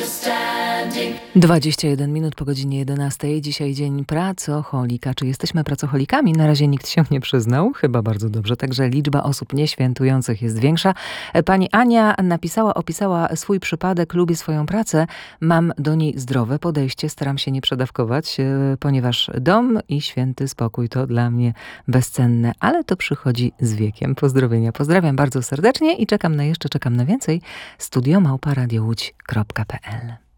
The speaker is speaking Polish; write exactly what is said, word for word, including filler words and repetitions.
dwadzieścia jeden minut po godzinie jedenastej. Dzisiaj dzień pracocholika. Czy jesteśmy pracocholikami? Na razie nikt się nie przyznał. Chyba bardzo dobrze. Także liczba osób nieświętujących jest większa. Pani Ania napisała, opisała swój przypadek. Lubię swoją pracę. Mam do niej zdrowe podejście. Staram się nie przedawkować, ponieważ dom i święty spokój to dla mnie bezcenne. Ale to przychodzi z wiekiem. Pozdrowienia. Pozdrawiam bardzo serdecznie i czekam na jeszcze, czekam na więcej. studio małpa radio łódź kropka p l